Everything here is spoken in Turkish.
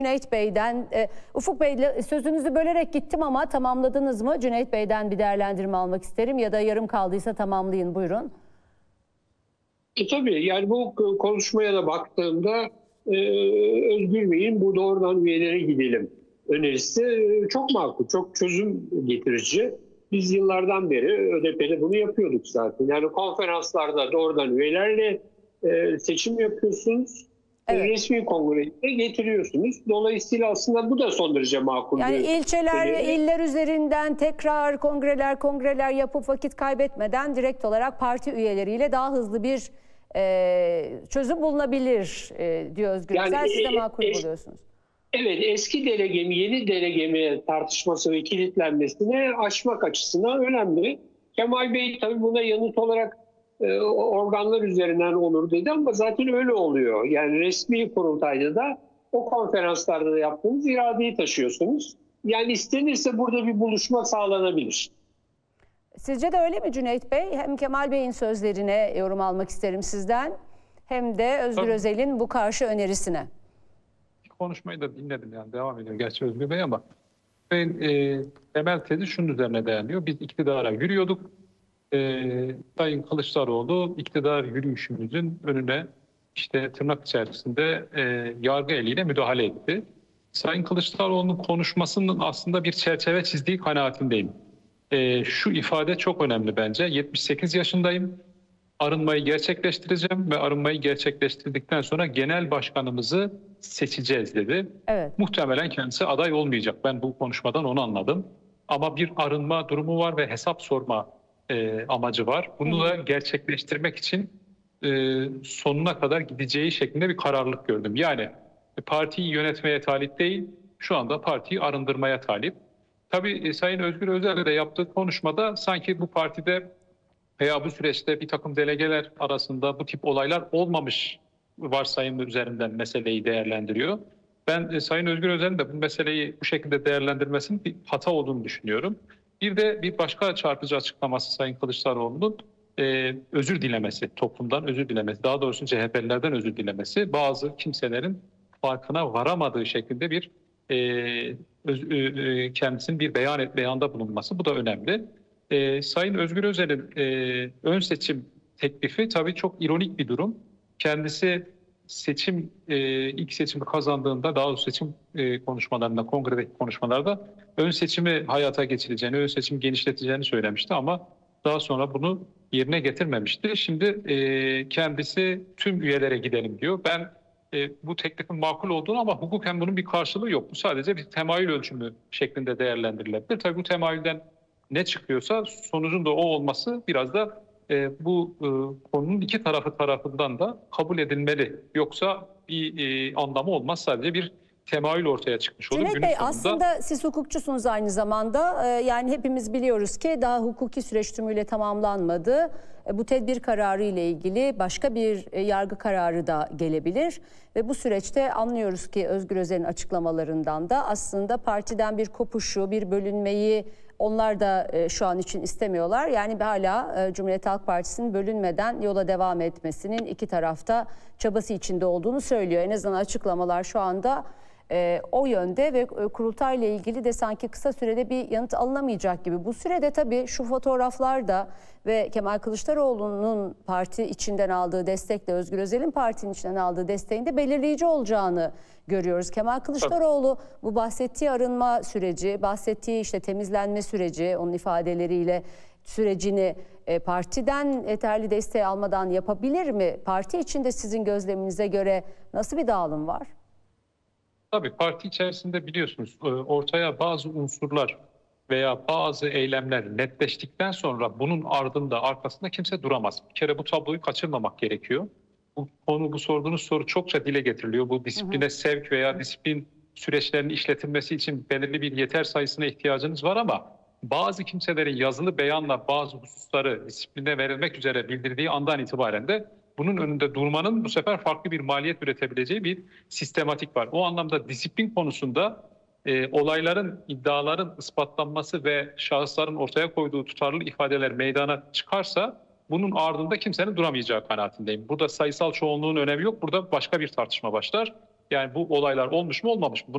Cüneyt Bey'den, Ufuk Bey sözünüzü bölerek gittim ama tamamladınız mı? Cüneyt Bey'den bir değerlendirme almak isterim ya da yarım kaldıysa tamamlayın, buyurun. Tabii yani bu konuşmaya da baktığımda Özgür Bey'in bu doğrudan üyelere gidelim önerisi çok makul, çok çözüm getirici. Biz yıllardan beri ÖDP'de bunu yapıyorduk zaten. Yani konferanslarda doğrudan üyelerle seçim yapıyorsunuz. Evet. Resmi kongreye getiriyorsunuz. Dolayısıyla aslında bu da son derece makul. Yani ilçeler ve iller üzerinden tekrar kongreler yapıp vakit kaybetmeden direkt olarak parti üyeleriyle daha hızlı bir çözüm bulunabilir diyor Özgür Özel. Siz de makul buluyorsunuz. Evet, eski delegemi, yeni delegemi tartışması ve kilitlenmesini aşmak açısından önemli. Kemal Bey tabii buna yanıt olarak organlar üzerinden olur dedi ama zaten öyle oluyor. Yani resmi kurultayda da o konferanslarda da yaptığınız iradeyi taşıyorsunuz. Yani istenirse burada bir buluşma sağlanabilir. Sizce de öyle mi Cüneyt Bey? Hem Kemal Bey'in sözlerine yorum almak isterim sizden, hem de Özgür Özel'in bu karşı önerisine. Konuşmayı da dinledim, yani devam ediyor gerçi Özgür Bey, ama ben temel tezi şunun üzerine dayanıyor. Biz iktidara yürüyorduk. Sayın Kılıçdaroğlu iktidar yürüyüşümüzün önüne işte tırnak içerisinde yargı eliyle müdahale etti. Sayın Kılıçdaroğlu'nun konuşmasının aslında bir çerçeve çizdiği kanaatindeyim. Şu ifade çok önemli bence. 78 yaşındayım. Arınmayı gerçekleştireceğim ve arınmayı gerçekleştirdikten sonra genel başkanımızı seçeceğiz dedi. Evet. Muhtemelen kendisi aday olmayacak. Ben bu konuşmadan onu anladım. Ama bir arınma durumu var ve hesap sorma amacı var. Bunu da gerçekleştirmek için sonuna kadar gideceği şeklinde bir kararlılık gördüm. Yani partiyi yönetmeye talip değil, şu anda partiyi arındırmaya talip. Tabii Sayın Özgür Özel'le de yaptığı konuşmada sanki bu partide veya bu süreçte bir takım delegeler arasında bu tip olaylar olmamış varsayımı üzerinden meseleyi değerlendiriyor. Ben Sayın Özgür Özel'in de bu meseleyi bu şekilde değerlendirmesinin bir hata olduğunu düşünüyorum. Bir de bir başka çarpıcı açıklaması Sayın Kılıçdaroğlu'nun özür dilemesi, toplumdan özür dilemesi, daha doğrusu CHP'lilerden özür dilemesi, bazı kimselerin farkına varamadığı şekilde bir kendisinin bir beyanda bulunması, bu da önemli. Sayın Özgür Özel'in ön seçim teklifi tabii çok ironik bir durum. Kendisi ilk seçimi kazandığında, daha doğrusu seçim konuşmalarında, kongredeki konuşmalarda ön seçimi hayata geçireceğini, ön seçimi genişleteceğini söylemişti ama daha sonra bunu yerine getirmemişti. Şimdi kendisi tüm üyelere gidelim diyor. Ben bu teklifin makul olduğunu, ama hukuken bunun bir karşılığı yok. Bu sadece bir temayül ölçümü şeklinde değerlendirilebilir. Tabii bu temayülden ne çıkıyorsa sonucun da o olması biraz da bu konunun iki tarafı tarafından da kabul edilmeli. Yoksa bir anlamı olmaz, sadece bir temayül ortaya çıkmış olur. Cüneyt Bey, aslında siz hukukçusunuz aynı zamanda. Yani hepimiz biliyoruz ki daha hukuki süreç tümüyle tamamlanmadı. Bu tedbir kararı ile ilgili başka bir yargı kararı da gelebilir. Ve bu süreçte anlıyoruz ki Özgür Özel'in açıklamalarından da aslında partiden bir kopuşu, bir bölünmeyi onlar da şu an için istemiyorlar. Yani hala Cumhuriyet Halk Partisi'nin bölünmeden yola devam etmesinin iki tarafta çabası içinde olduğunu söylüyor. En azından açıklamalar şu anda o yönde ve kurultayla ilgili de sanki kısa sürede bir yanıt alınamayacak gibi. Bu sürede tabii şu fotoğraflar da ve Kemal Kılıçdaroğlu'nun parti içinden aldığı destekle Özgür Özel'in partinin içinden aldığı desteğin de belirleyici olacağını görüyoruz. Kemal Kılıçdaroğlu bu bahsettiği arınma süreci, bahsettiği işte temizlenme süreci, onun ifadeleriyle sürecini partiden yeterli desteği almadan yapabilir mi? Parti içinde sizin gözleminize göre nasıl bir dağılım var? Tabii parti içerisinde biliyorsunuz ortaya bazı unsurlar veya bazı eylemler netleştikten sonra bunun ardında, arkasında kimse duramaz. Bir kere bu tabloyu kaçırmamak gerekiyor. Bu sorduğunuz soru çokça dile getiriliyor. Bu disipline sevk veya disiplin süreçlerinin işletilmesi için belirli bir yeter sayısına ihtiyacınız var, ama bazı kimselerin yazılı beyanla bazı hususları disipline verilmek üzere bildirdiği andan itibaren de bunun önünde durmanın bu sefer farklı bir maliyet üretebileceği bir sistematik var. O anlamda disiplin konusunda olayların, iddiaların ispatlanması ve şahısların ortaya koyduğu tutarlı ifadeler meydana çıkarsa bunun ardında kimsenin duramayacağı kanaatindeyim. Burada sayısal çoğunluğun önemi yok. Burada başka bir tartışma başlar. Yani bu olaylar olmuş mu olmamış mı?